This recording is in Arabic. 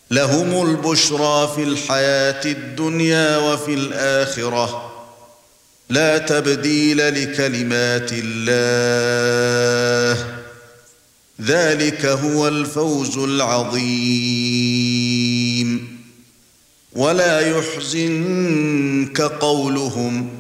لهم البشرى في الحياة الدنيا وفي الآخرة لا تبديل لكلمات الله ذلك هو الفوز العظيم ولا يحزنك قولهم